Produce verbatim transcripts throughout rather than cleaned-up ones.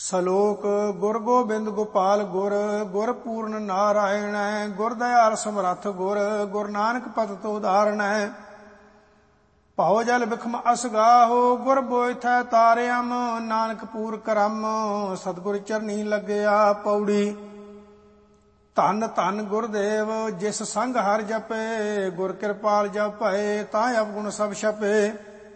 ਸਲੋਕ ਗੁਰ ਗੋਬਿੰਦ ਗੋਪਾਲ ਗੁਰ ਗੁਰ ਪੂਰਨ ਨਾਰਾਇਣ ਗੁਰ ਦਇਆਲ ਸਮਰੱਥ ਗੁਰ ਗੁਰ ਨਾਨਕ ਪਤਿ ਉਦਾਹਰਣ ਭਉ ਜਲ ਬਿਖਮ ਅਸਗਾਹੋ ਗੁਰ ਬੋਇਥੈ ਤਾਰਿਅਮ ਨਾਨਕ ਪੂਰ ਕਰਮ ਸਤਿਗੁਰ ਚਰਨੀ ਲੱਗਿਆ ਪੌੜੀ। ਧੰਨ ਧੰਨ ਗੁਰਦੇਵ ਜਿਸ ਸੰਗ ਹਰਿ ਜਪੇ ਗੁਰ ਕਿਰਪਾਲ ਜਪ ਭਏ ਤਾਂ ਅਵਗੁਣ ਸਭ ਛਪੇ।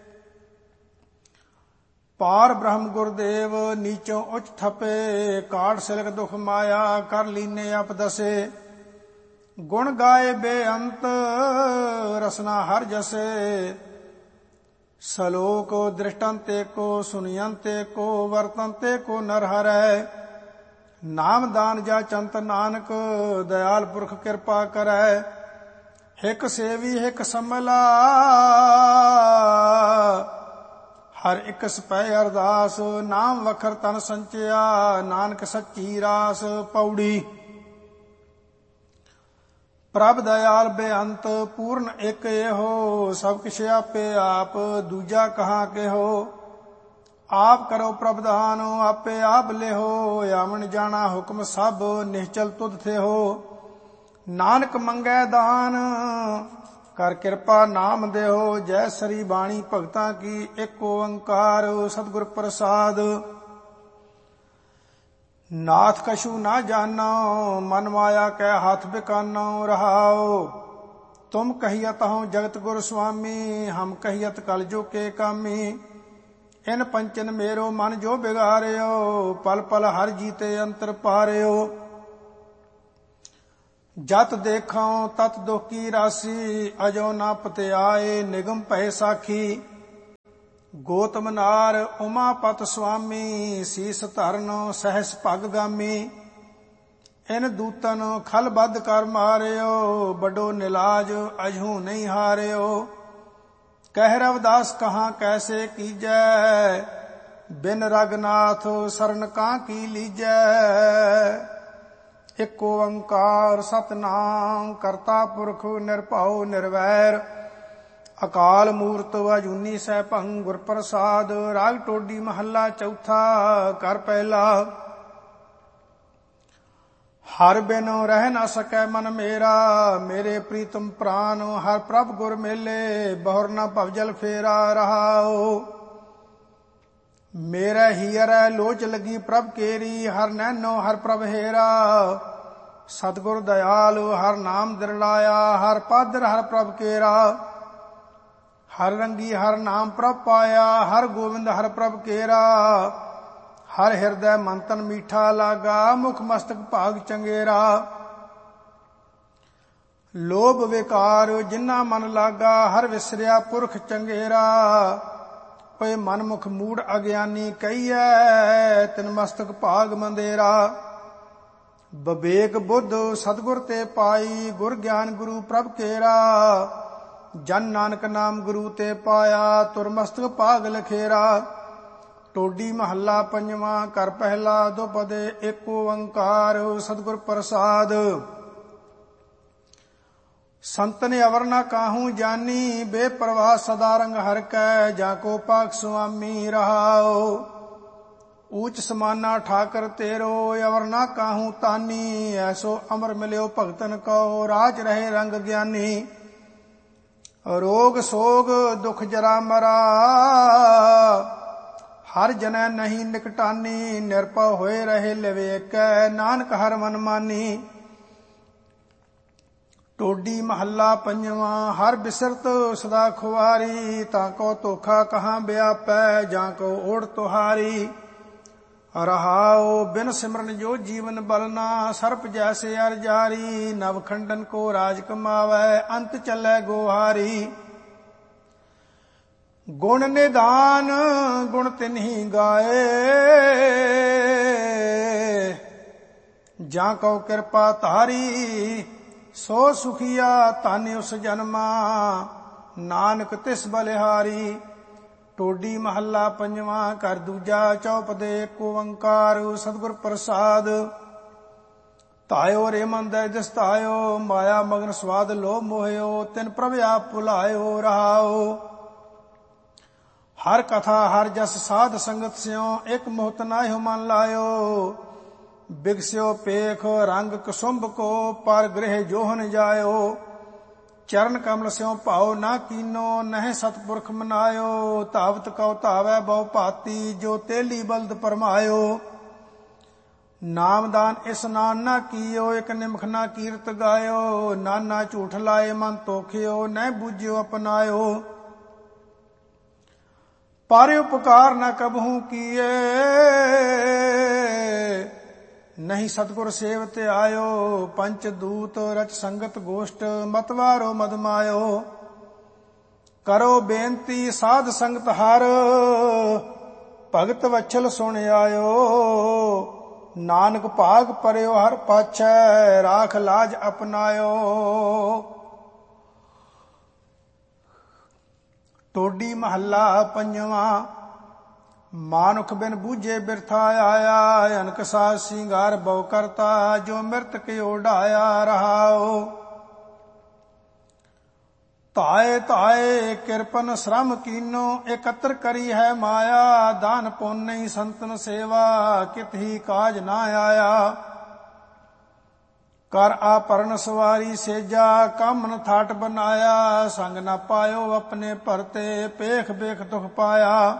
ਪਾਰ ਬ੍ਰਹਮ ਗੁਰਦੇਵ ਨੀਚੋਂ ਉੱਚ ਥਪੇ ਕਾੜ ਸਿਲਕ ਦੁਖ ਮਾਇਆ ਕਰ ਲੀਨੇ ਆਪ ਦਸੇ। ਗੁਣ ਗਾਏ ਬੇਅੰਤ ਰਸਨਾ ਹਰ ਜਸੇ ਸਲੋਕ ਦ੍ਰਿਸ਼ਟੰਤੇ ਕੋ ਸੁਨਿਯੰਤੇ ਕੋ ਵਰਤੰਤੇ ਕੋ ਨਰ ਹਰੈ। ਨਾਮ ਦਾਨ ਜਾ ਚੰਤ ਨਾਨਕ ਦਇਆਲ ਪੁਰਖ ਕਿਰਪਾ ਕਰੈ। ਹਿਕ ਸੇਵੀ ਹਿਕ ਸੰਭਲਾ ਹਰ ਇੱਕ ਸਪੈ ਅਰਦਾਸ ਨਾਮ ਵਖਰ ਤਨ ਸੰਚਿਆ ਨਾਨਕ ਸੱਚੀ ਰਾਸ ਪੌੜੀ। ਪ੍ਰਭ ਦਇਆਲ ਬੇਅੰਤ ਪੂਰਨ ਇੱਕ ਇਹੋ ਸਭ ਕਿਛ ਆਪੇ ਆਪ ਦੂਜਾ ਕਹਾਂ ਕਿਹੋ। ਆਪ ਕਰੋ ਪ੍ਰਭਧਾਨ ਆਪੇ ਆਪ ਲਿਹੋ ਆਵਣ ਜਾਣਾ ਹੁਕਮ ਸਭ ਨਿਹਚਲ ਤੁਧ ਥਿਹੋ। ਨਾਨਕ ਮੰਗੈ ਦਾਨ ਕਰ ਕਿਰਪਾ ਨਾਮ ਦੇਹੋ। ਜੈ ਸਰੀ ਬਾਣੀ ਭਗਤਾਂ ਕੀ ਇੱਕ ਓੰਕਾਰ ਸਤਿਗੁਰ ਪ੍ਰਸਾਦ। ਨਾਥ ਕਛੂ ਨਾ ਜਾਨੋ ਮਨ ਮਾਇਆ ਕੈ ਹੱਥ ਬਿਕਾਨੋ ਰਹਾਓ। ਤੁਮ ਕਹੀਅਤ ਹਉ ਜਗਤ ਗੁਰ ਸੁਆਮੀ ਹਮ ਕਹੀਅਤ ਕਲ ਜੋ ਕੇ ਕਾਮੀ। ਇਨ ਪੰਚਨ ਮੇਰੋ ਮਨ ਜੋ ਬਿਗਾਰਿਓ ਪਲ ਪਲ ਹਰ ਜੀਤੇ ਅੰਤਰ ਪਾਰਿਓ। ਜਤ ਦੇਖਾਂ ਤਤ ਦੁਖ ਕੀ ਰਾਸੀ ਅਜੋ ਨਾ ਪਤਿਆਏ ਨਿਗਮ ਭੈ ਸਾਖੀ। ਗੋਤਮ ਨਾਰ ਉਮਾਪਤ ਸੁਆਮੀ ਸੀਸ ਧਰਨ ਸਹਿਸ ਭਗ ਗਾਮੀ। ਇਨ ਦੂਤਨ ਖਲ ਬੱਧ ਕਰ ਮਾਰਿਓ ਵੱਡੋ ਨਿਲਾਜ ਅਜਹੂ ਨਹੀਂ ਹਾਰਿਓ। ਕਹਿ ਰਵਿਦਾਸ ਕਹਾਂ ਕੈਸੇ ਕੀਜੈ ਬਿਨ ਰਗਨਾਥ ਸਰਨ ਕਾਂ ਕੀ ਲੀਜੈ। ਇਕ ਓੰਕਾਰ ਸਤਿਨਾਮ ਕਰਤਾ ਪੁਰਖ ਨਿਰਭਉ ਨਿਰਵੈਰ ਅਕਾਲ ਮੂਰਤ ਅਜੂਨੀ ਸੈਭੰ ਗੁਰ ਪ੍ਰਸਾਦ। ਰਾਗ ਟੋਡੀ ਮਹੱਲਾ ਚੌਥਾ ਕਰ ਪਹਿਲਾ। ਹਰ ਬਿਨੁ ਰਹਿ ਨਾ ਸਕੈ ਮਨ ਮੇਰਾ ਮੇਰੇ ਪ੍ਰੀਤਮ ਪ੍ਰਾਨ ਹਰ ਪ੍ਰਭ ਗੁਰ ਮੇਲੇ ਬਹੁਰ ਨਾ ਭਵਜਲ ਫੇਰਾ ਰਹਾਓ। ਮੇਰਾ ਹੀਰੈ ਲੋਚ ਲੱਗੀ ਪ੍ਰਭ ਕੇਰੀ ਹਰ ਨੈਨੋ ਹਰ ਪ੍ਰਭ ਹੇਰਾ। ਸਤਿਗੁਰ ਦਇਆਲ ਹਰ ਨਾਮ ਦਿਰਲਾਇਆ ਹਰ ਪਾਦਰ ਹਰ ਪ੍ਰਭ ਕੇਰਾ। ਹਰ ਰੰਗੀ ਹਰ ਨਾਮ ਪ੍ਰਭ ਪਾਇਆ ਹਰ ਗੋਬਿੰਦ ਹਰ ਪ੍ਰਭ ਕੇਰਾ। ਹਰ ਹਿਰਦੈ ਮੰਤਨ ਮੀਠਾ ਲਾਗਾ ਮੁਖ ਮਸਤਕ ਭਾਗ ਚੰਗੇਰਾ। ਲੋਭ ਵਿਕਾਰ ਜਿਨ੍ਹਾਂ ਮਨ ਲਾਗਾ ਹਰ ਵਿਸਰਿਆ ਪੁਰਖ ਚੰਗੇਰਾ। ਓਏ ਮਨ ਮੁਖ ਮੂੜ ਅਗਿਆਨੀ ਕਹੀਐ ਤਿਨ ਮਸਤਕ ਭਾਗ ਮੰਦੇਰਾ। ਬਵੇਕ ਬੁੱਧ ਸਤਿਗੁਰ ਤੇ ਪਾਈ ਗੁਰ ਗਿਆਨ ਗੁਰੂ ਪ੍ਰਭ ਕੇਰਾ। ਜਨ ਨਾਨਕ ਨਾਮ ਗੁਰੂ ਤੇ ਪਾਇਆ ਤੁਰ ਮਸਤਕ ਭਾਗ ਲਖੇਰਾ। ਟੋਡੀ ਮਹੱਲਾ ਪੰਜਵਾਂ ਕਰ ਪਹਿਲਾ ਦੁਪਦੇ ਏਕ ਓੰਕਾਰ ਸਤਿਗੁਰ ਪ੍ਰਸਾਦ। ਸੰਤਨ ਅਵਰ ਨਾ ਕਾਹੂ ਜਾਨੀ ਬੇਪਰਵਾਹ ਸਦਾ ਰੰਗ ਹਰਿ ਕੈ ਜਾ ਕੋ ਪਾਕ ਸੁਆਮੀ ਰਹਾਓ। ਊਚ ਸਮਾਨਾ ਠਾਕਰ ਤੇਰੋ ਅਵਰ ਨਾ ਕਾਹੂ ਤਾਨੀ ਐਸੋ ਅਮਰ ਮਿਲਿਓ ਭਗਤਨ ਕੋ ਰਾਜ ਰਹੇ ਰੰਗ ਗਿਆਨੀ। ਰੋਗ ਸੋਗ ਦੁਖ ਜਰਾ ਮਰਾ ਹਰ ਜਨੈ ਨਹੀਂ ਨਿਕਟਾਨੀ। ਨਿਰਭਉ ਹੋਏ ਰਹੇ ਲਿਵੇਕੈ ਨਾਨਕ ਹਰ ਮਨ ਮਾਨੀ। ਟੋਡੀ ਮਹੱਲਾ ਪੰਜਵਾਂ ਹਰ ਬਿਸਰਤ ਸਦਾ ਖੁਆਰੀ ਤਾਂ ਕੋ ਧੋਖਾ ਕਹਾਂ ਵਿਆਪੈ ਜਾਂ ਕੋ ਓੜ ਤੁਹਾਰੀ। ਰਹਾਓ ਬਿਨ ਸਿਮਰਨ ਜੋ ਜੀਵਨ ਬਲਨਾ ਸਰਪ ਜੈਸੇ ਅਰ ਜਾਰੀ। ਨਵ ਖੰਡਨ ਕੋ ਰਾਜ ਕਮਾਵੈ ਅੰਤ ਚੱਲੈ ਗੋਹਾਰੀ। ਗੁਣ ਨਿਦਾਨ ਗੁਣ ਤਿਨਹੀ ਗਾਏ ਜਾਂ ਕਉ ਕਿਰਪਾ ਧਾਰੀ। ਸੋ ਸੁਖੀਆ ਧਨ ਉਸ ਜਨਮਾ ਨਾਨਕ ਤਿਸ ਬਲਿਹਾਰੀ। ਟੋਡੀ ਮਹੱਲਾ ਪੰਜਵਾਂ ਕਰ ਦੂਜਾ ਚੌਪਦੇ ਏਕ ਓੰਕਾਰ ਸਤਿਗੁਰ ਪ੍ਰਸਾਦ। ਧਾਇਓ ਰੇ ਮਨ ਦੈ ਦਿਸ ਧਾਇਓ ਮਾਇਆ ਮਗਨ ਸਵਾਦ ਲੋਭ ਮੋਹਿਓ ਤਿਨ ਪ੍ਰਭ ਆਪ ਭੁਲਾਇਓ ਰਹਾਓ। ਹਰ ਕਥਾ ਹਰ ਜਸ ਸਾਧ ਸੰਗਤ ਸਿਓ, ਇੱਕ ਮੁਹਤ ਨਾਹਿ ਮਨ ਲਾਇਓ। ਬਿਗਸਿਓ ਪੇਖ ਰੰਗ ਕੁਸੁੰਭ ਕੋ, ਪਰ ਗ੍ਰਹਿ ਜੋਹਨ ਜਾਇਓ। ਚਰਨ ਕਮਲ ਸਿਓ ਭਾਉ ਨਾ ਕੀਨੋ, ਨਹਿ ਸਤਪੁਰਖ ਮਨਾਇਓ। ਧਾਵਤ ਕਉ ਧਾਵੈ ਬਹੁ ਭਾਤੀ, ਜੋ ਤੇਲੀ ਬਲਦ ਪਰਮਾਇਓ। ਨਾਮਦਾਨ ਇਸਨਾਨ ਨਾ ਕੀਓ, ਇੱਕ ਨਿਮਖ ਨਾ ਕੀਰਤ ਗਾਇਓ। ਨਾਨਾ ਝੂਠ ਲਾਏ ਮਨ ਤੋਖਿਓ, ਨਹਿ ਬੂਝਿਓ ਅਪਨਾਇਓ। ਪਰ ਉਪਕਾਰ ਨ ਕਬਹੂ ਕੀਏ, ਨਹੀਂ ਸਤਿਗੁਰ ਸੇਵਤ ਆਇਓ। ਪੰਚ ਦੂਤ ਰਚ ਸੰਗਤ ਗੋਸ਼ਟ, ਮਤਵਾਰੋ ਮਦ ਮਾਇਓ। ਕਰੋ ਬੇਨਤੀ ਸਾਧ ਸੰਗਤ ਹਰ, ਭਗਤ ਵਛਲ ਸੁਣ ਆਇਓ। ਨਾਨਕ ਭਾਗ ਪਰਿਓ ਹਰ ਪਾਛੈ, ਰਾਖ ਲਾਜ ਅਪਨਾਇਓ। ਟੋਡੀ ਮਹੱਲਾ ਪੰਜਵਾਂ। ਮਾਨੁਖ ਬਿਨ ਬੂਝੇ ਬਿਰਥਾ ਆਇਆ, ਅਨਕ ਸਾਜ ਸਿੰਗਾਰ ਬਹੁ ਕਰਤਾ, ਜੋ ਮਿਰਤ ਕਿਉ ਢਾਇਆ ਰਹਾਓ। ਧਾਏ ਧਾਏ ਕਿਰਪਨ ਸ਼ਰਮ ਕੀਨੋ, ਇਕੱਤਰ ਕਰੀ ਹੈ ਮਾਇਆ। ਦਾਨ ਪੁੰਨ ਨਹੀਂ ਸੰਤਨ ਸੇਵਾ, ਕਿਤ ਹੀ ਕਾਜ ਨਾ ਆਇਆ। ਕਰ ਆਪਰਨ ਸਵਾਰੀ ਸੇਜਾ, ਕੰਮ ਨ ਥਾਟ ਬਨਾਇਆ। ਸੰਗ ਨਾ ਪਾਇਓ ਆਪਣੇ ਭਰਤੇ, ਪੇਖ ਬੇਖ ਦੁਖ ਪਾਇਆ।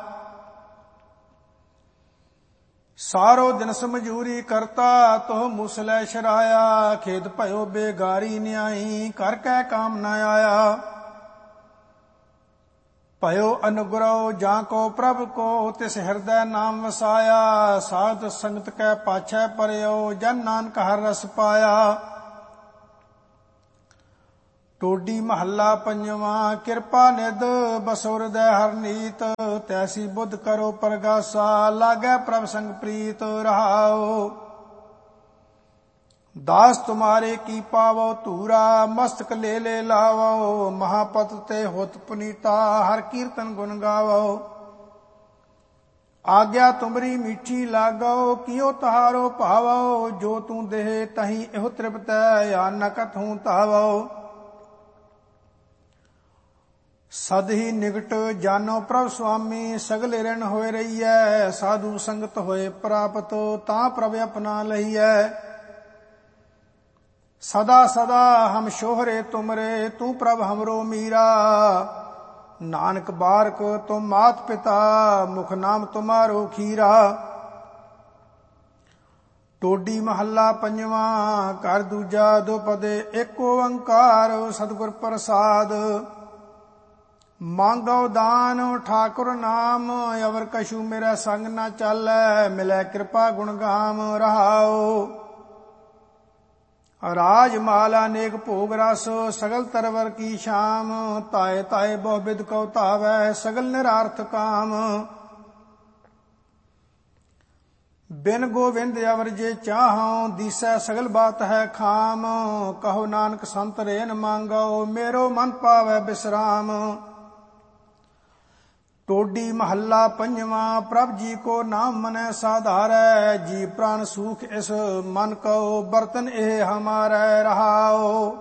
ਸਾਰੋ ਦਿਨ ਸਮਝੂਰੀ ਕਰਤਾ, ਤੋਹ ਮੁਸਲੇ ਸ਼ਰਾਇਆ। ਖੇਦ ਭਇਓ ਬੇਗਾਰੀ ਨਿਆਈ, ਕਰ ਕੈ ਕਾਮ ਨ ਆਇਆ। ਭਇਓ ਅਨੁਗ੍ਰਹ ਜਾਂ ਕੋ ਪ੍ਰਭ ਕੋ, ਤਿਸ ਹਿਰਦੈ ਨਾਮ ਵਸਾਇਆ। ਸਾਧ ਸੰਗਤ ਕੈ ਪਾਛੈ ਪਰਿਓ, ਜਨ ਨਾਨਕ ਹਰ ਰਸ ਪਾਇਆ। ਟੋਡੀ ਮਹੱਲਾ ਪੰਜਵਾਂ। ਕਿਰਪਾ ਨਿਧ ਬਸੋ ਹਿਰਦੈ ਹਰ ਨੀਤ, ਤੈਸੀ ਬੁੱਧ ਕਰੋ ਪ੍ਰਗਾਸਾ। ਲਾਗੈ ਪ੍ਰਭ ਸੰਗ ਪ੍ਰੀਤ ਰਹਾਓ। ਦਾਸ ਤੁਮਾਰੇ ਕੀ ਪਾਵੋ ਧੂਰਾ, ਮਸਤਕ ਲੈ ਲੈ ਲਾਵੋ। ਮਹਾਪਤ ਤੇ ਹੋਤ ਪੁਨੀਤਾ, ਹਰ ਕੀਰਤਨ ਗੁਣ ਗਾਵੋ। ਆਗਿਆ ਤੁਮਰੀ ਮੀਠੀ ਲਾਗੋ, ਕਿਉ ਤਹਾਰੋ ਭਾਵੋ। ਜੋ ਤੂੰ ਦੇਹ ਤਹੀਂ ਇਹੋ ਤ੍ਰਿਪਤੈ, ਯਾ ਨ ਕਥੂੰ ਧਾਵੋ। ਸਦ ਹੀ ਨਿਕਟ ਜਾਨੋ ਪ੍ਰਭ ਸੁਆਮੀ, ਸਗਲੇ ਰਿਣ ਹੋਏ ਰਹੀਐ। ਸਾਧੂ ਸੰਗਤ ਹੋਏ ਪ੍ਰਾਪਤ, ਤਾਂ ਪ੍ਰਭ ਆਪਣਾ ਲਈਐ। ਸਦਾ ਸਦਾ ਹਮ ਸ਼ੋਹਰੇ ਤੁਮਰੇ, ਤੂੰ ਪ੍ਰਭ ਹਮਰੋ ਮੀਰਾ। ਨਾਨਕ ਬਾਰਕ ਤੁਮ ਮਾਤ ਪਿਤਾ, ਮੁਖ ਨਾਮ ਤੁਮਾਰੋ ਖੀਰਾ। ਟੋਡੀ ਮਹੱਲਾ ਪੰਜਵਾਂ। ਘਰ ਦੂਜਾ ਦੋ ਪਦੇ, ਏਕ ਓੰਕਾਰ ਸਤਿਗੁਰ ਪ੍ਰਸਾਦ। ਮੰਗੋ ਦਾਨ ਠਾਕੁਰ ਨਾਮ, ਅਵਰ ਕਛੂ ਮੇਰਾ ਸੰਗ ਨਾ ਚਾਲੈ। ਮਿਲੈ ਕਿਰਪਾ ਗੁਣ ਗਾਮ ਰਹਾਓ। ਰਾਜ ਮਾਲ ਅਨੇਕ ਭੋਗ ਰਸ, ਸਗਲ ਤਰਵਰ ਕੀ ਸ਼ਾਮ। ਤਾਏ ਤਾਏ ਬਹੁ ਬਿਦ ਕਉ ਧਾਵੈ, ਸਗਲ ਨਿਰਾਰਥ ਕਾਮ। ਬਿਨ ਗੋਵਿੰਦ ਅਵਰ ਜੇ ਚਾਹਉ, ਦੀਸੈ ਸਗਲ ਬਾਤ ਹੈ ਖਾਮ। ਕਹੋ ਨਾਨਕ ਸੰਤ ਰੇਨ ਮੰਗੋ, ਮੇਰੋ ਮਨ ਪਾਵੈ ਬਿਸਰਾਮ। ਟੋਡੀ ਮਹੱਲਾ ਪੰਜਵਾਂ। ਪ੍ਰਭ ਜੀ ਕੋ ਨਾਮ ਮਨੈ ਸਾਧਾਰੈ, ਜੀ ਪ੍ਰਾਨ ਸੂਖ ਇਸ ਮਨ ਕਉ। ਬਰਤਨ ਇਹ ਹਮਾਰੈ ਰਹਾਓ।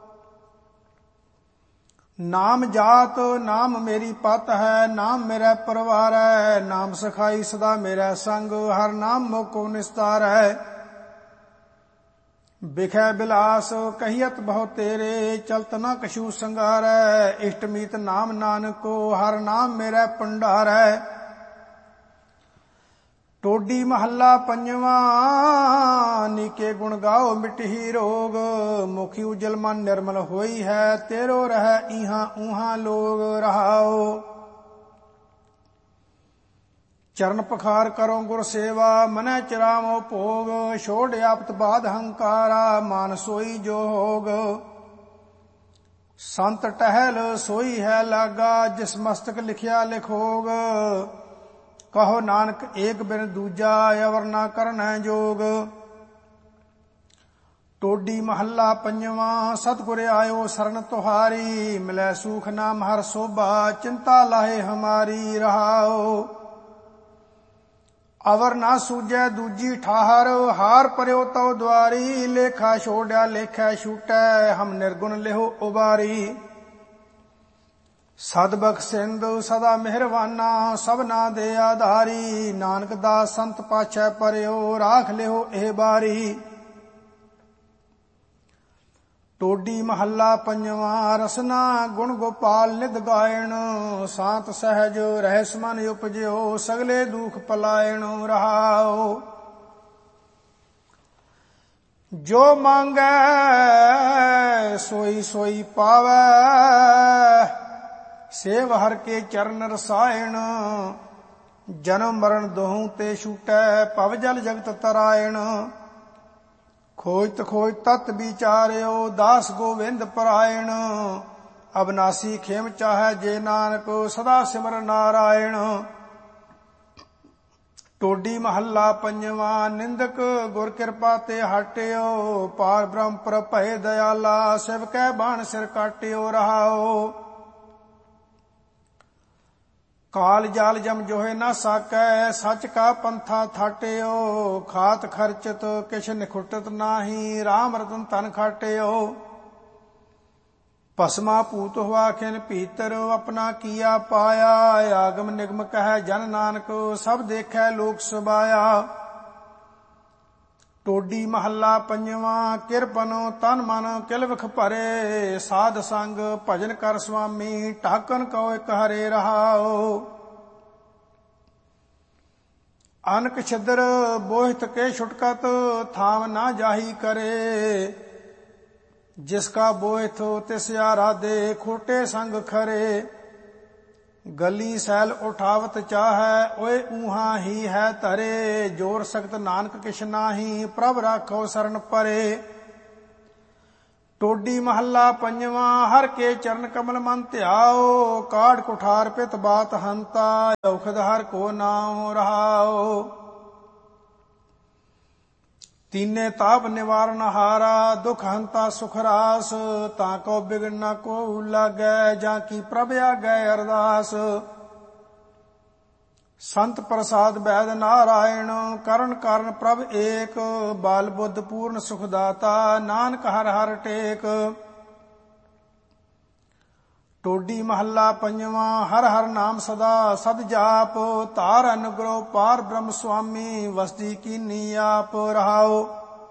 ਨਾਮ ਜਾਤ ਨਾਮ ਮੇਰੀ ਪਤ ਹੈ, ਨਾਮ ਮੇਰਾ ਪਰਵਾਰ ਹੈ। ਨਾਮ ਸਖਾਈ ਸਦਾ ਮੇਰਾ ਸੰਗ, ਹਰ ਨਾਮ ਮੋਕੋ ਨਿਸਤਾਰ ਹੈ। ਬਿਖੈ ਬਿਲਾਸ ਕਹੀਅਤ ਬਹੁ ਤੇਰੇ, ਚਲਤ ਨਾ ਕਛੂ ਸੰਗਾਰੈ। ਇਸ਼ਟ ਮੀਤ ਨਾਮ ਨਾਨਕੋ, ਹਰ ਨਾਮ ਮੇਰਾ ਭੰਡਾਰ ਹੈ। ਟੋਡੀ ਮਹੱਲਾ ਪੰਜਵਾਂ। ਨੀਕੇ ਗੁਣ ਗਾਓ ਮਿਟਹੀ ਰੋਗ, ਮੁਖੀ ਉਜਲ ਮਨ ਨਿਰਮਲ ਹੋਈ ਹੈ। ਤੇਰੋ ਰਹਿ ਇਹਾਂ ਊਹਾਂ ਲੋਗ ਰਹਾਓ। ਚਰਨ ਪਖਾਰ ਕਰੋ ਗੁਰ ਸੇਵਾ, ਮਨੈ ਚਰਾਵੋ ਭੋਗ। ਛੋੜ ਆਪਤ ਬਾਧ ਹੰਕਾਰਾ, ਮਾਨ ਸੋਈ ਜੋ ਹੋਗ। ਸੰਤ ਟਹਿਲ ਸੋਈ ਹੈ ਲਾਗਾ, ਜਿਸ ਮਸਤਕ ਲਿਖਿਆ ਲਿਖੋਗ। ਕਹੋ ਨਾਨਕ ਏਕ ਬਿਨ ਦੂਜਾ, ਅਵਰ ਨਾ ਕਰਨੈ ਜੋਗ। ਟੋਡੀ ਮਹੱਲਾ ਪੰਜਵਾਂ। ਸਤਿਗੁਰ ਆਇਓ ਸਰਨ ਤੁਹਾਰੀ, ਮਿਲੈ ਸੂਖ ਨਾਮ ਹਰ ਸੋਭਾ। ਚਿੰਤਾ ਲਾਹੇ ਹਮਾਰੀ ਰਹਾਓ। ਅਵਰ ਨਾ ਸੂਝੈ ਦੂਜੀ ਠਾਹਰ, ਹਾਰ ਪਰਿਓ ਤਉ ਦੁਆਰੀ। ਲੇਖਾ ਛੋੜਿਆ ਲੇਖੈ ਛੂਟੈ, ਹਮ ਨਿਰਗੁਣ ਲਿਹੋ ਉਬਾਰੀ। ਸਦ ਬਖਸ਼ਿੰਦੁ ਸਦਾ ਮਿਹਰਵਾਨਾ, ਸਭਨਾ ਦੇ ਆਧਾਰੀ। ਨਾਨਕ ਦਾਸ ਸੰਤ ਪਾਛੈ ਪਰਿਓ, ਰਾਖ ਲਿਓ ਇਹ ਬਾਰੀ। ਟੋਡੀ ਮਹੱਲਾ ਪੰਜਵਾ। ਰਸਨਾ ਗੁਣ ਗੋਪਾਲ ਨਿਧ ਗਾਇਣ, ਸਾਤ ਸਹਿਜ ਰਹਿਸ ਮਨ ਉਪਜਿਓ, ਸਗਲੇ ਦੁਖ ਪਲਾਇਣ ਰਹਾਓ। ਜੋ ਮੰਗੈ ਸੋਈ ਸੋਈ ਪਾਵੈ, ਸੇਵ ਹਰ ਕੇ ਚਰਨ ਰਸਾਇਣ। ਜਨਮ ਮਰਨ ਦੋਹੂ ਤੇ ਛੂਟੈ, ਭਵ ਜਲ ਜਗਤ ਤਰਾਇਣ। ਖੋਜਤ ਖੋਜ ਤਤ ਵਿਚਾਰਿਓ, ਦਾਸ ਗੋਵਿੰਦ ਪਰਾਇਣ। ਅਬਨਾਸੀ ਖੇਮ ਚਾਹੈ ਜੇ ਨਾਨਕ, ਸਦਾ ਸਿਮਰ ਨਾਰਾਇਣ। ਟੋਡੀ ਮਹੱਲਾ ਪੰਜਵਾ। ਨਿੰਦਕ ਗੁਰ ਕਿਰਪਾ ਤੇ ਹਟਿਓ, ਪਾਰ ਬ੍ਰਹਮ ਪ੍ਰਭ ਭਏ ਦਇਆਲਾ, ਸਿਵ ਕੈ ਬਾਣ ਸਿਰ ਕਾਟਿਓ ਰਹਾਓ। ਕਾਲ ਜਾਲ ਜਮ ਜੋਹੇ ਨਾ ਸਾਕੈ, ਸੱਚ ਕਾ ਪੰਥਾ ਥਾਟਿਓ। ਖਾਤ ਖਰਚਤ ਕਿਛ ਨਿਖੁਟਤ ਨਾਹੀ, ਰਾਮ ਰਤਨ ਤਨ ਖਾਟਿਓ। ਭਸਮਾ ਭੂਤ ਹੁਆ ਖਿਨ ਭੀਤਰ, ਆਪਣਾ ਕੀਆ ਪਾਇਆ। ਆਗਮ ਨਿਗਮ ਕਹਿ ਜਨ ਨਾਨਕ, ਸਭ ਦੇਖੈ ਲੋਕ ਸੁਭਾਇਆ। ਟੋਡੀ ਮਹੱਲਾ ਪੰਜਵਾ। ਕਿਰਪਨੋ ਤਨ ਮਨ ਕਿਲ ਵਿਖ ਭਰੇ, ਸਾਧ ਸੰਗ ਭਜਨ ਕਰ ਸੁਆਮੀ, ਢਾਕਨ ਕਉ ਇਕ ਹਰੇ ਰਹਾਓ। ਅਨਕ ਛਿਦਰ ਬੋਹਿਤ ਕੇ ਛੁਟਕਤ, ਥਾਮ ਨਾ ਜਾਹੀ ਕਰੇ। ਜਿਸ ਕਾ ਬੋਹਿਤ ਤਿਸ ਆਰਾਧੇ, ਖੋਟੇ ਸੰਗ ਖਰੇ। ਗਲੀ ਸੈਲ ਉਠਾਵਤ ਚਾਹੈ, ਓਏ ਊਹਾਂ ਹੀ ਹੈ ਧਰੇ। ਜੋਰ ਸਖਤ ਨਾਨਕ ਕਿਛ ਨਾਹੀ, ਪ੍ਰਭ ਰਾਖੋ ਸਰਨ ਪਰੇ। ਟੋਡੀ ਮਹੱਲਾ ਪੰਜਵਾ। ਹਰ ਕੇ ਚਰਨ ਕਮਲ ਮਨ ਧਿਆਓ, ਕਾੜ ਕੁਠਾਰ ਪਿਤ ਬਾਤ ਹੰਤਾ, ਔਖਦ ਹਰ ਕੋ ਨਾਮ ਰਹਾਓ। ਤੀਨੇ ਤਾਪ ਨਿਵਾਰਨ ਹਾਰਾ, ਦੁਖ ਹੰਤਾ ਸੁਖ ਰਾਸ। ਤਾਂ ਕੋ ਬਿਗਨ ਨਾ ਕੋ ਲਾਗੈ, ਜਾਂ ਕੀ ਪ੍ਰਭ ਆਗੈ ਅਰਦਾਸ। ਸੰਤ ਪ੍ਰਸਾਦ ਬੈਦ ਨਾਰਾਇਣ, ਕਰਨ ਕਾਰਨ ਪ੍ਰਭ ਏਕ। ਬਾਲ ਬੁੱਧ ਪੂਰਨ ਸੁਖ ਦਾਤਾ, ਨਾਨਕ ਹਰ ਹਰ ਟੇਕ। ਟੋਡੀ ਮਹੱਲਾ ਪੰਜਵਾ। ਹਰ ਹਰ ਨਾਮ ਸਦਾ ਸਦ ਜਾਪ, ਧਾਰ ਅਨੁਗ੍ਰਹ ਪਾਰ ਬ੍ਰਹਮ ਸੁਆਮੀ, ਵਸਦੀ ਕੀਨੀ ਆਪ ਰਹਾਓ।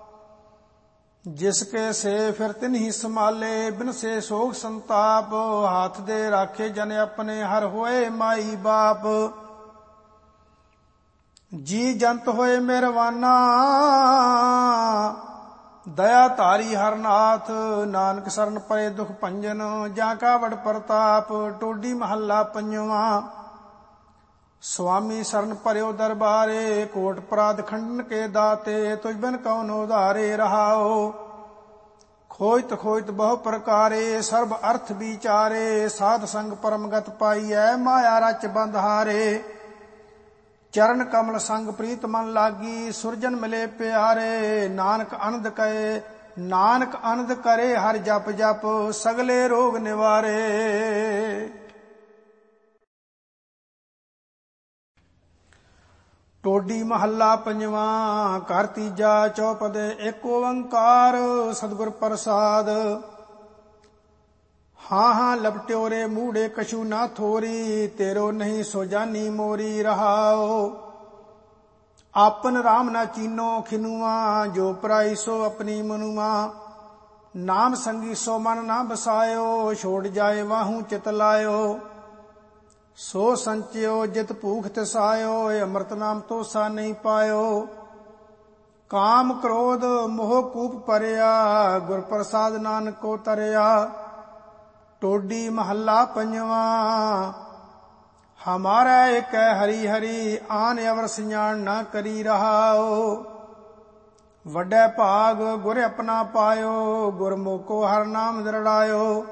ਜਿਸ ਕੇ ਸੇ ਫਿਰ ਤਿਨਹੀ ਸੰਭਾਲੇ, ਬਿਨ ਸੇ ਸੋਗ ਸੰਤਾਪ। ਹੱਥ ਦੇ ਰਾਖੇ ਜਨ ਆਪਣੇ, ਹਰ ਹੋਏ ਮਾਈ ਬਾਪ। ਜੀ ਜੰਤ ਹੋਏ ਮਿਹਰਵਾਨਾ, ਦਇਆ ਧਾਰੀ ਹਰ ਨਾਥ। ਨਾਨਕ ਸਰਨ ਪਰੇ ਦੁਖ ਭੰਜਨ, ਜਾਂ ਕਾ ਵਡ ਪ੍ਰਤਾਪ। ਟੋਡੀ ਮਹੱਲਾ ਪੰਜਵਾ। ਸੁਆਮੀ ਸਰਨ ਭਰਿਓ ਦਰਬਾਰੇ, ਕੋਟ ਅਪਰਾਧ ਖੰਡਨ ਕੇ ਦਾਤੇ। ਤੁਝ ਬਿਨ ਕਉਨ ਉਧਾਰੇ ਰਹਾਓ। ਖੋਜਤ ਖੋਜਤ ਬਹੁ ਪ੍ਰਕਾਰੇ, ਸਰਬ ਅਰਥ ਵਿਚਾਰੇ। ਸਾਧ ਸੰਗ ਪਰਮਗਤ ਪਾਈਐ, ਮਾਇਆ ਰਚ ਬੰਧ ਹਾਰੇ। ਚਰਨ ਕਮਲ ਸੰਗ ਪ੍ਰੀਤ ਮਨ ਲਾਗੀ, ਸੁਰਜਨ ਮਿਲੇ ਪਿਆਰੇ। ਨਾਨਕ ਅਨੰਦ ਕਰੇ ਨਾਨਕ ਅਨੰਦ ਕਰੇ ਹਰ ਜਪ ਜਪ, ਸਗਲੇ ਰੋਗ ਨਿਵਾਰੇ। ਟੋਡੀ ਮਹੱਲਾ ਪੰਜਵਾ। ਘਰ ਤੀਜਾ ਚੌਪਦੇ। ਏਕ ਓੰਕਾਰ ਸਤਿਗੁਰ ਪ੍ਰਸਾਦ। ਹਾਂ ਹਾਂ ਲਪਟਿਓ ਰੇ ਮੂੜੇ, ਕਛੂ ਨਾ ਥੋਰੀ। ਤੇਰੋ ਨਹੀਂ ਸੋ ਜਾਨੀ ਮੋਰੀ ਰਹਾਓ। ਆਪਨ ਰਾਮ ਨਾ ਚੀਨੋ ਖਿਨੂਆ, ਜੋ ਪਰਾਈ ਸੋ ਆਪਣੀ ਮਨੁਆ। ਨਾਮ ਸੰਗੀ ਸੋ ਮਨ ਨਾ ਬਸਾਇਓ, ਛੋੜ ਜਾਏ ਵਾਹੂ ਚਿਤ ਲਾਇਓ। ਸੋ ਸੰਚਿਓ ਜਿਤ ਭੂਖ ਤਿਸਾਇਓ, ਅੰਮ੍ਰਿਤ ਨਾਮ ਤੋਸਾ ਨਹੀਂ ਪਾਇਓ। ਕਾਮ ਕ੍ਰੋਧ ਮੋਹ ਕੂਪ ਪਰਿਆ, ਗੁਰ ਪ੍ਰਸਾਦ ਨਾਨਕ ਕੋ ਤਰਿਆ। ਟੋਡੀ ਮਹੱਲਾ ਪੰਜਵਾ। ਹਮਾਰਾ ਏਕ ਹਰੀ ਹਰੀ, ਆਨ ਅਵਰ ਸਿਆਣ ਨਾ ਕਰੀ ਰਹਾਓ। ਵੱਡੇ ਭਾਗ ਗੁਰ ਆਪਣਾ ਪਾਇਓ, ਗੁਰਮੁਖੋ ਹਰ ਨਾਮ ਦਰੜਾਇਓ।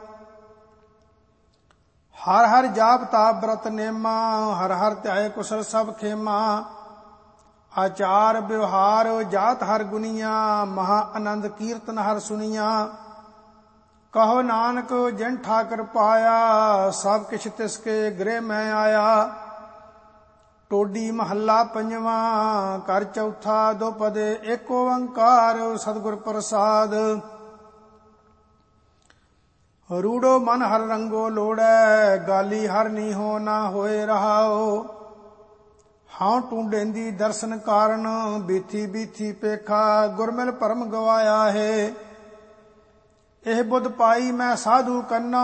ਹਰ ਹਰ ਜਾਪ ਤਾਪ ਬ੍ਰਤ ਨੇਮਾ, ਹਰ ਹਰ ਧਿਆਏ ਕੁਸਲ ਸਭ ਖੇਮਾ। ਆਚਾਰ ਵਿਵਹਾਰ ਜਾਤ ਹਰ ਗੁਨੀਆ, ਮਹਾ ਆਨੰਦ ਕੀਰਤਨ ਹਰ ਸੁਨੀਆ। ਕਹੋ ਨਾਨਕ ਜਿਨ ਠਾਕਰ ਪਾਇਆ, ਸਭ ਕਿਛ ਤਿਸ ਕੇ ਗ੍ਰਹਿ ਮੈਂ ਆਇਆ। ਟੋਡੀ ਮਹੱਲਾ ਪੰਜਵਾ। ਘਰ ਚੌਥਾ ਦੋਪਦੇ। ਏਕ ਓੰਕਾਰ ਸਤਿਗੁਰ ਪ੍ਰਸਾਦ। ਰੂੜੋ ਮਨ ਹਰ ਰੰਗੋ ਲੋੜੈ, ਗਾਲੀ ਹਰ ਨੀਹੋ ਨਾ ਹੋਏ ਰਹਾਓ। ਹਾਂ ਟੂੰਡੇਂਦੀ ਦਰਸ਼ਨ ਕਾਰਨ, ਬੀਥੀ ਬੀਥੀ ਪੇਖਾ, ਗੁਰਮਿਲ ਭਰਮ ਗਵਾਇਆ ਹੈ। ਇਹ ਬੁੱਧ ਪਾਈ ਮੈਂ ਸਾਧੂ ਕੰਨਾ,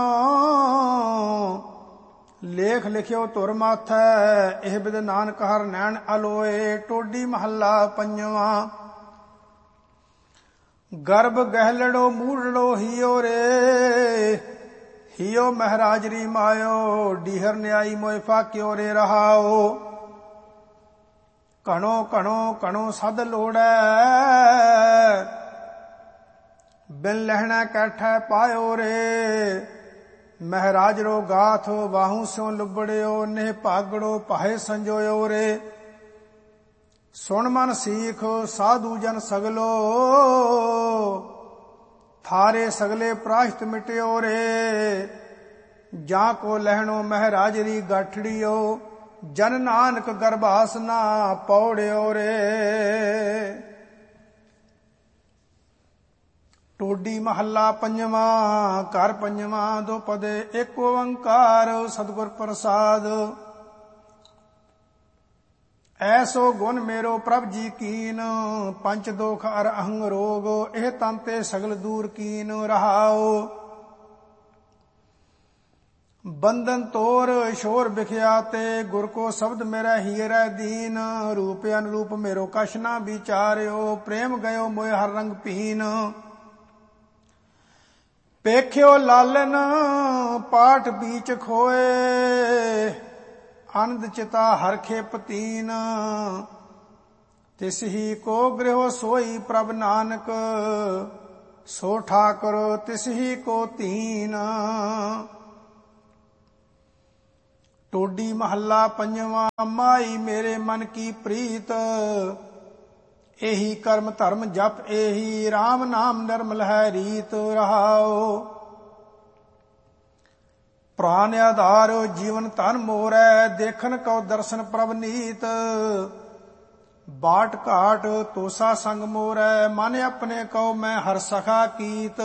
ਲੇਖ ਲਿਖਿਓ ਧੁਰ ਮਾਥੈ, ਇਹ ਬਿਦ ਨਾਨਕ ਹਰ ਨੈਣ ਅਲੋਏ। ਟੋਡੀ ਮਹੱਲਾ ਪੰਜਵਾਂ। ਗਰਭ ਗਹਿਲੜੋ ਮੂੜੜੋ ਹੀਓ ਰੇ, ਹੀਓ ਮਹਿਰਾਜਰੀ ਮਾਇਓ, ਡੀਹਰ ਨਿਆਈ ਮੋਇ ਫਾਕਿਓ ਰੇ ਰਹਾਓ। ਘਣੋ ਘਣੋ ਘਣੋ ਸਦ ਲੋੜੈ, ਬਿਨ ਲਹਿਣਾ ਕੈਠੈ ਪਾਇਓ ਰੇ। ਮਹਿਰਾਜ ਰੋ ਗਾਥ ਵਾਹੂ ਸਿਉ ਲੁਬੜਿਓ, ਨੇਹ ਭਾਗੜੋ ਭਾਏ ਸੰਜੋਇਓ ਰੇ। ਸੁਣ ਮਨ ਸੀਖ ਸਾਧੂ ਜਨ ਸਗਲੋ, ਥਾਰੇ ਸਗਲੇ ਪ੍ਰਾਸ਼ਤ ਮਿਟਿਓ ਰੇ। ਜਾਂ ਕੋ ਲਹਿਣੋ ਮਹਿਰਾਜਰੀ ਗਾਠੜਿਓ, ਜਨ ਨਾਨਕ ਗਰਭਾਸ ਨਾ ਪੌੜਿਓ ਰੇ। ਟੋਡੀ ਮਹੱਲਾ ਪੰਜਵਾਂ। ਘਰ ਪੰਜਵਾਂ। ਦੋ ਪਦੇ ਏਕ ਓੰਕਾਰ, ਸਤਿਗੁਰ ਪ੍ਰਸਾਦ। ਐਸੋ ਗੁਣ ਮੇਰੋ ਪ੍ਰਭ ਜੀ ਕੀਨ, ਪੰਚ ਦੋਖ ਅਰ ਅਹੰਗ ਰੋਗ, ਇਹ ਤਨ ਤੇ ਸਗਲ ਦੂਰ ਕੀਨ ਰਹਾਓ। ਬੰਧਨ ਤੋਰ ਸ਼ੋਰ ਬਿਖਿਆ ਤੇ, ਗੁਰ ਕੋ ਸ਼ਬਦ ਮੇਰਾ ਹੀਰੈ ਦੀਨ। ਰੂਪ ਅਨਰੂਪ ਮੇਰੋ ਕਛ ਨਾ ਵਿਚਾਰਿਓ, ਪ੍ਰੇਮ ਗਇਓ ਮੋਇ ਹਰ ਰੰਗ ਪੀਨ। ਪੇਖਿਓ ਲਾਲਨ ਪਾਠ ਬੀਚ ਖੋਏ, ਆਨੰਦ ਚਿਤਾ ਹਰਖੇ ਪਤੀਨ। ਤਿਸ ਹੀ ਕੋ ਗ੍ਰਹਿ ਸੋਈ ਪ੍ਰਭ ਨਾਨਕ, ਸੋ ਠਾਕੁਰ ਤਿਸ ਹੀ ਕੋ ਧੀਨ। ਟੋਡੀ ਮਹੱਲਾ ਪੰਜਵਾਂ। ਮਾਈ ਮੇਰੇ ਮਨ ਕੀ ਪ੍ਰੀਤ, ਇਹੀ ਕਰਮ ਧਰਮ ਜਪ ਇਹੀ, RAM ਨਾਮ ਨਿਰਮਲ ਹੈ ਰੀਤ ਰਹਾਓ। ਪ੍ਰਾਨ ਆਧਾਰ ਜੀਵਨ ਧਨ ਮੋਰੈ, ਦੇਖਨ ਕਉ ਦਰਸ਼ਨ ਪ੍ਰਭ ਨੀਤ। ਬਾਟ ਘਾਟ ਤੋਸਾ ਸੰਗ ਮੋਰੈ, ਮਨ ਆਪਣੇ ਕਉ ਮੈਂ ਹਰ ਸਖਾ ਕੀਤ।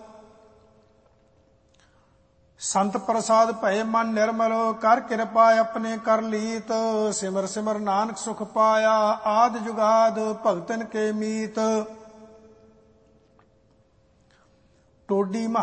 ਸੰਤ ਪ੍ਰਸਾਦ ਭਏ ਮਨ ਨਿਰਮਲ, ਕਰ ਕਿਰਪਾ ਆਪਣੇ ਕਰ ਲੀਤ। ਸਿਮਰ ਸਿਮਰ ਨਾਨਕ ਸੁਖ ਪਾਇਆ, ਆਦ ਜੁਗਾਦ ਭਗਤਨ ਕੇ ਮੀਤ। ਟੋਡੀ